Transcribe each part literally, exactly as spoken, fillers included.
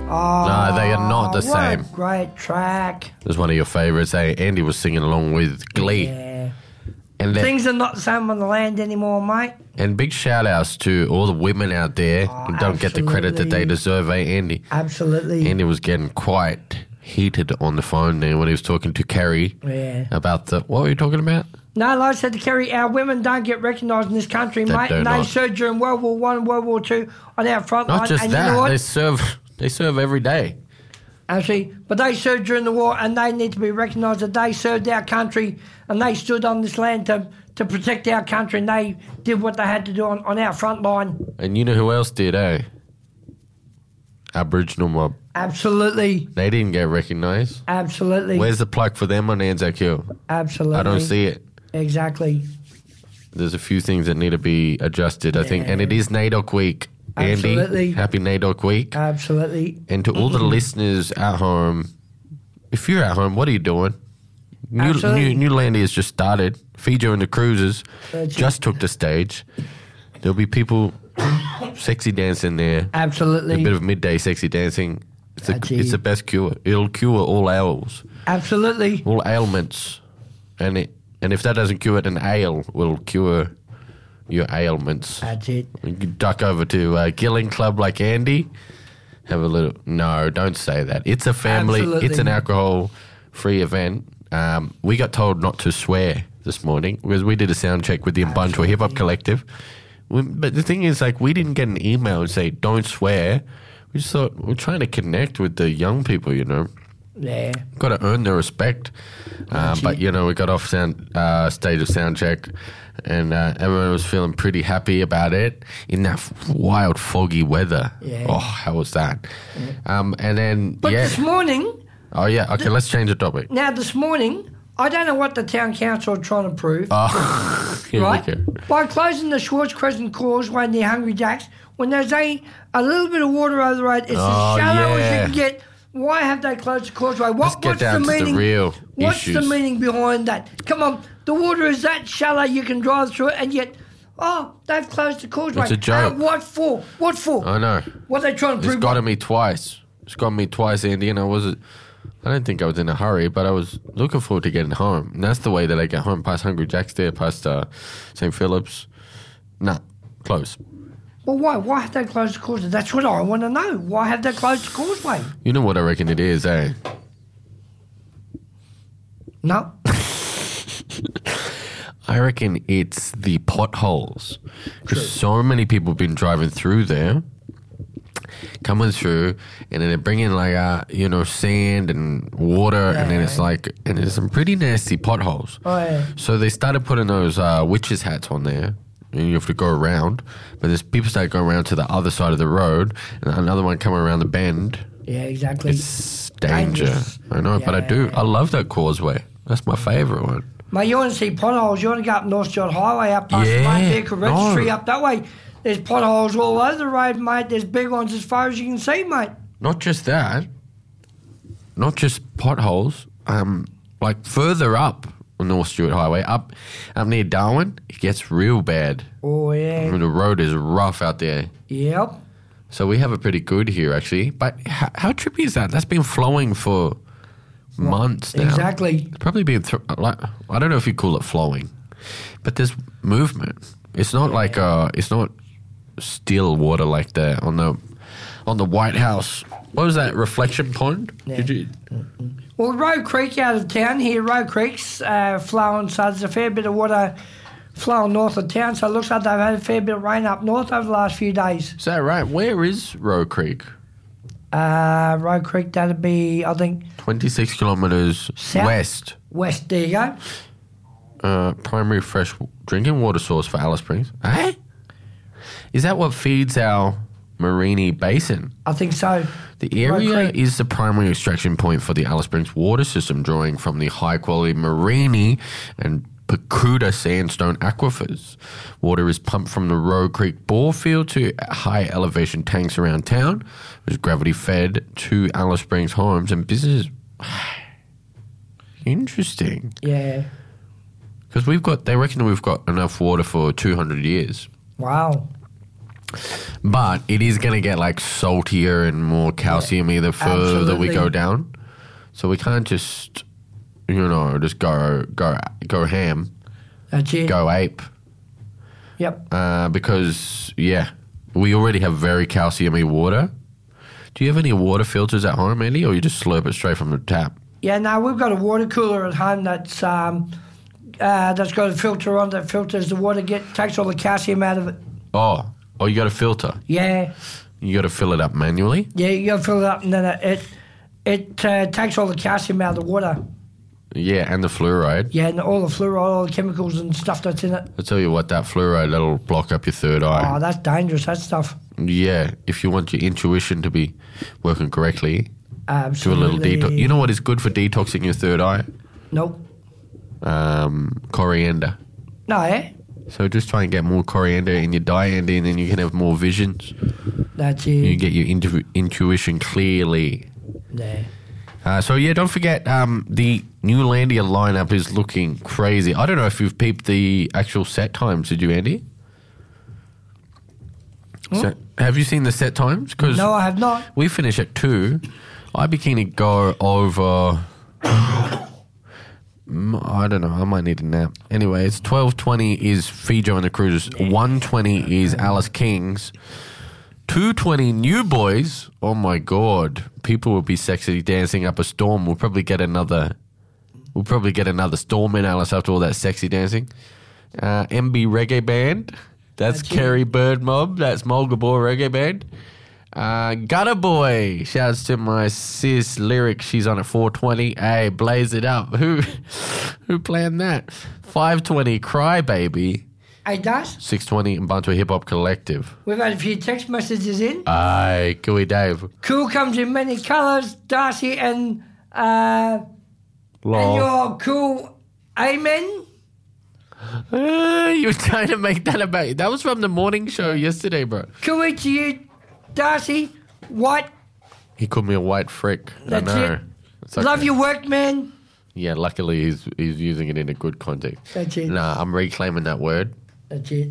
Oh, No, they are not the what same. A great track. It was one of your favourites. Eh? Andy was singing along with Glee. Yeah. And then, Things are not the same on the land anymore, mate. and big shout outs to all the women out there Oh, who don't get the credit that they absolutely. deserve, eh, Andy? Absolutely. Andy was getting quite heated on the phone there when he was talking to Kerry Yeah. about the. What were you talking about? No, like I said to Kerry, our women don't get recognised in this country, They mate. do And they not. served during World War One, World War Two on our front line. Not just and that, You know what? they serve. They serve every day. Actually, but they served during the war, and they need to be recognised that they served our country and they stood on this land to, to protect our country, and they did what they had to do on, on our front line. And you know who else did, eh? Aboriginal mob. Absolutely, They didn't get recognised. absolutely, Where's the plug for them on Anzac Hill? absolutely. I don't see it. Exactly. There's a few things that need to be adjusted, I think. And it is NAIDOC week. Absolutely. Andy, happy NAIDOC week. Absolutely. And to all the listeners at home, if you're at home, what are you doing? New, Absolutely. new, new Landy has just started. Fiji and the Cruisers That's just took the stage. There'll be people sexy dancing there. Absolutely. A bit of midday sexy dancing. It's, a, That's it's it. the best cure. It'll cure all ails, Absolutely. all ailments. And it and if that doesn't cure it, an ale will cure your ailments. That's it. You can duck over to uh, Gilling Club like Andy. Have a little. No, don't say that. It's a family. Absolutely. It's an alcohol-free event. Um, we got told not to swear this morning because we did a sound check with the Ubuntu Hip Hop Collective. We, but the thing is, like, we didn't get an email and say don't swear. We just thought we're trying to connect with the young people. You know, Yeah. got to earn their respect. Uh, That's but it. you know, we got off sound uh, stage of sound check, and uh, everyone was feeling pretty happy about it in that f- wild, foggy weather. Yeah. Oh, how was that? Um, and then But yeah. this morning, Oh yeah. Okay, let's change the topic. now this morning, I don't know what the town council are trying to prove, Oh, here right? we go. By closing the Schwartz Crescent Causeway near Hungry Jack's, when there's a, a little bit of water over the road, it's Oh, as shallow as yeah. you can get. Why have they closed the causeway? What, Let's get what's down the to the meaning? real what's the issues. meaning behind that? Come on, the water is that shallow you can drive through it, and yet, oh, they've closed the causeway. It's a joke. Uh, what for? What for? I know. What are they trying to It's prove? gotten me twice. It's gotten me twice, Andy, and I wasn't. I don't think I was in a hurry, but I was looking forward to getting home. And that's the way that I get home, past Hungry Jack's there, past uh, Saint Philip's. Nah, close. Well, why? Why have they closed the causeway? That's what I want to know. Why have they closed the causeway? You know what I reckon it is, eh? No. I reckon it's the potholes. Because so many people have been driving through there, coming through, and then they're bringing like, uh, you know, sand and water, and then it's Yeah. like, and there's some pretty nasty potholes. Oh, yeah. So they started putting those uh, witches' hats on there, and you have to go around. But there's people start going around to the other side of the road, and another one coming around the bend. Yeah, exactly. It's danger. Dangerous. I know, but I do. Yeah. I love that causeway. That's my favourite one. Mate, you want to see potholes, you want to go up North John Highway, up past Yeah, the main vehicle registry, no. up that way. There's potholes all over the road, mate. There's big ones as far as you can see, mate. Not just that. Not just potholes. Um, like further up on North Stewart Highway, up up near Darwin, it gets real bad. Oh, yeah. The road is rough out there. Yep. So we have it pretty good here, actually. But how, how trippy is that? That's been flowing for months now. Exactly. It's probably been through, like, I don't know if you call it flowing, but there's movement. It's not like uh, it's not still water like that on the on the White House. What was that, reflection pond? Yeah. Did you? Well, Roe Creek out of town here, Roe Creek's uh, flowing, so there's a fair bit of water flowing north of town, so it looks like they've had a fair bit of rain up north over the last few days. Is that right? Where is Roe Creek? Uh, Roe Creek, that'd be, I think, twenty-six kilometres South? west. west. There you go. Uh, primary fresh drinking water source for Alice Springs. Eh? Is that what feeds our Mereenie Basin? I think so. The area Creek. is the primary extraction point for the Alice Springs water system, drawing from the high-quality Mereenie and Pacuda sandstone aquifers. Water is pumped from the Roe Creek bore field to high-elevation tanks around town, which is gravity-fed to Alice Springs homes and businesses. Interesting. Yeah. Because we've got, they reckon we've got enough water for two hundred years. Wow. But it is going to get like saltier and more calcium yeah, the further absolutely. we go down. So we can't just, you know, just go go go ham. That's it. Go ape. Yep. Uh, because, yeah, we already have very calcium-y water. Do you have any water filters at home, Andy, or you just slurp it straight from the tap? Yeah, no, we've got a water cooler at home that's um, uh, that's got a filter on that filters the water, get takes all the calcium out of it. Oh, oh, you got a filter? Yeah. You got to fill it up manually? Yeah, you got to fill it up, and then it it, it uh, takes all the calcium out of the water. Yeah, and the fluoride. Yeah, and all the fluoride, all the chemicals and stuff that's in it. I'll tell you what, that fluoride, that'll block up your third eye. Oh, that's dangerous, that stuff. Yeah, if you want your intuition to be working correctly, absolutely. do a little detox. You know what is good for detoxing your third eye? Nope. Um, coriander. No, eh? So just try and get more coriander in your diet, Andy, and then you can have more visions. That's it. You get your intu- intuition clearly. Yeah. Uh, so, yeah, don't forget, um, the new Landia lineup is looking crazy. I don't know if you've peeped the actual set times, did you, Andy? Hmm? So, have you seen the set times? 'Cause no, I have not. We finish at two. I'd be keen to go over... I don't know. I might need a nap. Anyway, it's twelve twenty is Fijo and the Cruisers. one twenty is Alice Kings. two twenty New Boys. Oh, my God. People will be sexy dancing up a storm. We'll probably get another... We'll probably get another storm in Alice after all that sexy dancing. Uh, M B Reggae Band. That's, That's Kerry Bird Mob. That's Mulgabore Reggae Band. Uh, Gutter Boy. Shouts to my sis Lyric. She's on at four twenty. Hey, blaze it up. Who who planned that? five twenty Cry Baby. Hey, Dash. six twenty Ubuntu Hip Hop Collective. We've had a few text messages in. Aye, Cooey Dave. Cool comes in many colours. Darcy and, uh, and your cool Amen. Uh, you were trying to make that about you. That was from the morning show yesterday, bro. Cool to you, Darcy. White. He called me a white frick. That's I know. it. Okay. Love your work, man. Yeah, luckily he's he's using it in a good context. That's it. Nah, I'm reclaiming that word. That's it.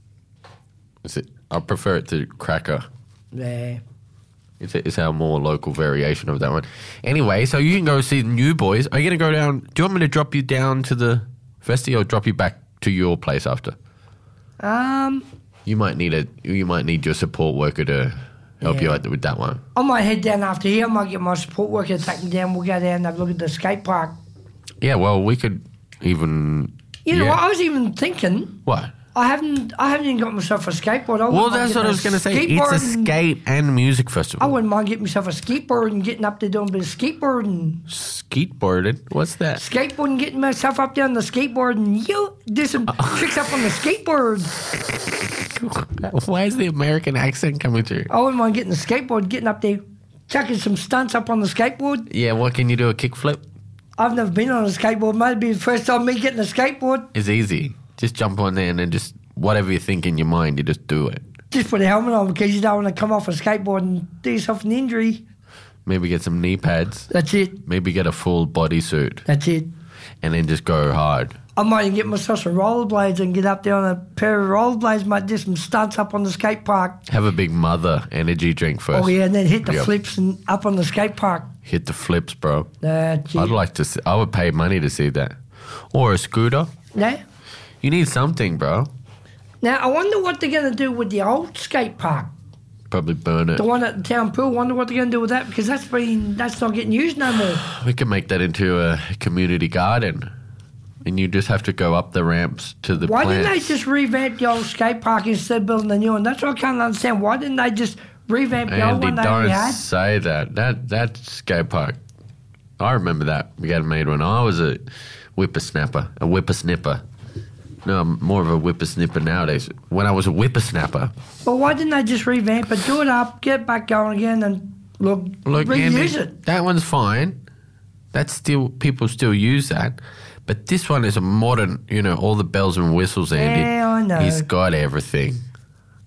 Is it? I prefer it to cracker. Yeah. It's, it's our more local variation of that one. Anyway, so you can go see the New Boys. Are you going to go down? Do you want me to drop you down to the Festy or drop you back to your place after? Um, You might need a. You might need your support worker to help Yeah. you out with that one. I might head down after here. I might get my support worker to take me down. We'll go down and have a look at the skate park. Yeah, well, we could even. You know yeah. what? I was even thinking. What? I haven't. I haven't even got myself a skateboard. I Well, wouldn't mind that's what getting I was going to say. It's skateboard a and- skate and music I festival. wouldn't mind getting myself a skateboard and getting up there doing a bit of skateboarding. Skateboarded? What's that? Skateboarding, getting myself up there on the skateboard and you do some tricks up on the skateboard. Why is the American accent coming through? I wouldn't mind getting the skateboard, getting up there, chucking some stunts up on the skateboard. Yeah, what can you do? A kickflip? I've never been on a skateboard. Might be the first time me getting a skateboard. It's easy. Just jump on there and then just whatever you think in your mind, you just do it. Just put a helmet on because you don't want to come off a skateboard and do yourself an injury. Maybe get some knee pads. That's it. Maybe get a full bodysuit That's it. and then just go hard. I might even get myself some rollerblades and get up there on a pair of rollerblades. Might do some stunts up on the skate park. Have a big mother energy drink first. Oh yeah, and then hit the Yep. flips and up on the skate park. Hit the flips, bro. That's it. I'd like to see, I would pay money to see that. Or a scooter. Yeah. You need something, bro. Now I wonder what they're going to do with the old skate park, Probably burn it. the one at the town pool. Wonder what they're going to do with that because that's been that's not getting used no more. We could make that into a community garden. And you just have to go up the ramps to the Why plants. didn't they just revamp the old skate park instead of building a new one? That's what I can't understand. Why didn't they just revamp the old Andy, one that we don't had? say that. That that skate park. I remember that. We got made when I was a whippersnapper, a whippersnipper. No, I'm more of a whippersnipper nowadays. When I was a whippersnapper. Well, why didn't they just revamp it, do it up, get it back going again, and look, Look, reuse Andy, it? that one's fine. That's still, people still use that. But this one is a modern, you know, all the bells and whistles, Andy. Yeah, I know. He's got everything.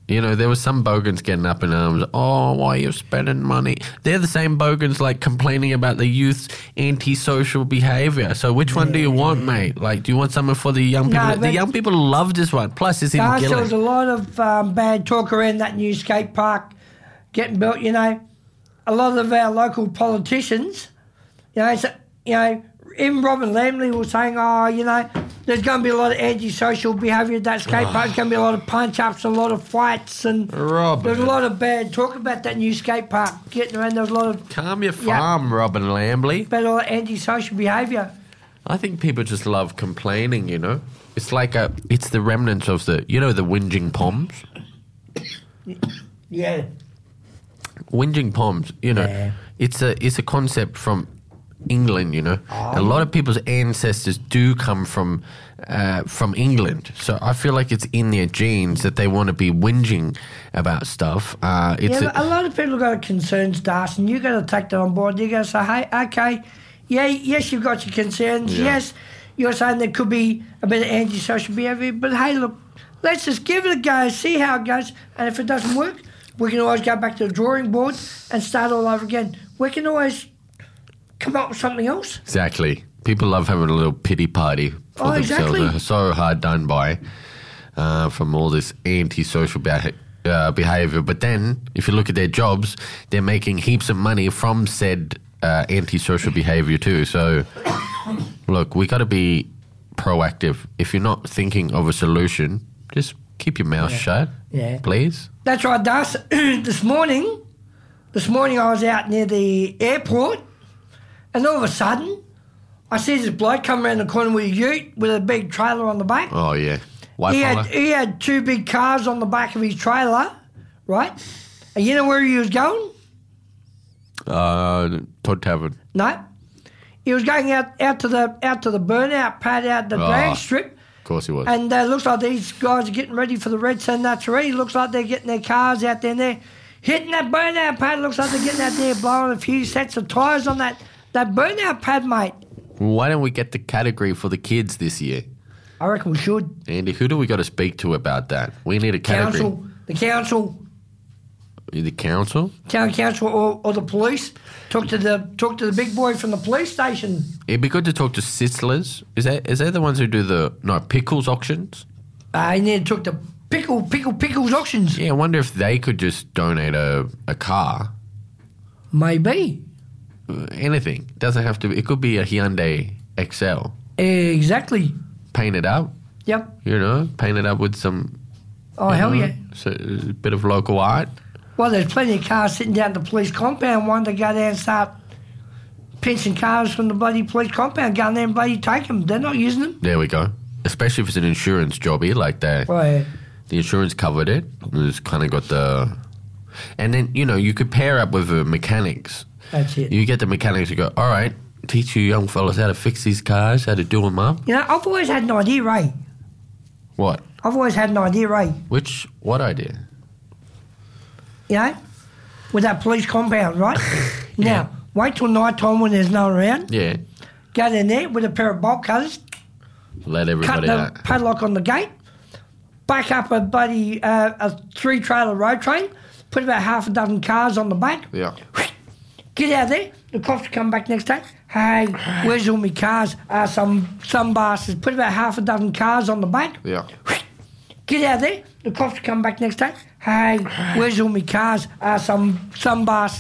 You know, there was some bogans getting up in arms. Oh, why are you spending money? They're the same bogans like complaining about the youth's antisocial behaviour. So which one do you want, mate? Like, do you want something for the young people? No, the but- young people love this one. Plus, it's in Guys, there was a Gillen. lot of um, bad talk around that new skate park getting built. You know, a lot of our local politicians, you know, so, you know, even Robin Lamley was saying, oh, you know, there's going to be a lot of antisocial behaviour at that skate park. There's going to be a lot of punch-ups, a lot of fights, and Robin. there's a lot of bad talk about that new skate park getting around. There was a lot of Calm your Yeah. farm, Robin Lambley. about all the antisocial behaviour. I think people just love complaining, you know? It's like a, it's the remnants of the, you know, the whinging poms? Yeah. Whinging poms, you know, Yeah. it's a it's a concept from England, you know. A lot of people's ancestors do come from uh, from England, so I feel like it's in their genes that they want to be whinging about stuff. Uh, it's Yeah, a- but a lot of people got concerns, Darcy, and you got to take that on board. You got to say, hey, okay, yeah, yes, you've got your concerns. Yeah. Yes, you're saying there could be a bit of antisocial behaviour, but hey, look, let's just give it a go, see how it goes, and if it doesn't work, we can always go back to the drawing board and start all over again. We can always come up with something else. Exactly. People love having a little pity party for Oh, themselves. exactly. They're so hard done by uh, from all this antisocial beha- uh, behaviour. But then, if you look at their jobs, they're making heaps of money from said uh, antisocial behaviour too. So, look, we got to be proactive. If you're not thinking of a solution, just keep your mouth shut, Yeah. please. That's right, Darcy. this morning, this morning I was out near the airport, and all of a sudden, I see this bloke come around the corner with a ute with a big trailer on the back. Oh, yeah. White He fella. had, he had two big cars on the back of his trailer, right? And you know where he was going? Uh, Todd Tavern. No. He was going out, out to the out to the burnout pad out the Oh. drag strip. Of course he was. And uh, looks like these guys are getting ready for the Red Sun Nutsary. Looks like they're getting their cars out there and they're hitting that burnout pad. Looks like they're getting out there blowing a few sets of tyres on that, that burnout pad, mate. Why don't we get the category for the kids this year? I reckon we should. Andy, who do we got to speak to about that? We need a category. Council, the council, The council? town council or, or the police. Talk to the talk to the big boy from the police station. It'd be good to talk to Sizzlers. Is that is that the ones who do the no pickles auctions? I need to talk to Pickle, Pickle, Pickles Auctions. Yeah, I wonder if they could just donate a, a car. Maybe. Uh, Anything. Doesn't have to be. It could be a Hyundai X L. Exactly. Paint it up, Yep. you know, paint it up with some Oh, hell yeah. so, a bit of local art. Well, there's plenty of cars sitting down at the police compound wanting to go there and start pinching cars from the bloody police compound, go in there and bloody take them. They're not using them. There we go. Especially if it's an insurance jobby, like that. Oh, yeah. The insurance covered it. It's kind of got the... And then, you know, you could pair up with the mechanics. That's it. You get the mechanics to go, all right, teach you young fellas how to fix these cars, how to do them up. You know, I've always had an idea, Ray. What? I've always had an idea, Ray. Which, what idea? You know, with that police compound, right? Now, wait till night time when there's no one around. Yeah. Go down there with a pair of bolt cutters, Let cut everybody the out. padlock on the gate, back up a bloody uh, a three trailer road train, put about half a dozen cars on the back. Yeah. Get out there. The cops come back next day. Hey, where's all my cars? Uh, some some bastards put about half a dozen cars on the back. Yeah. Get out there. The cops come back next day. Hey, where's all my cars? Uh, some some bastards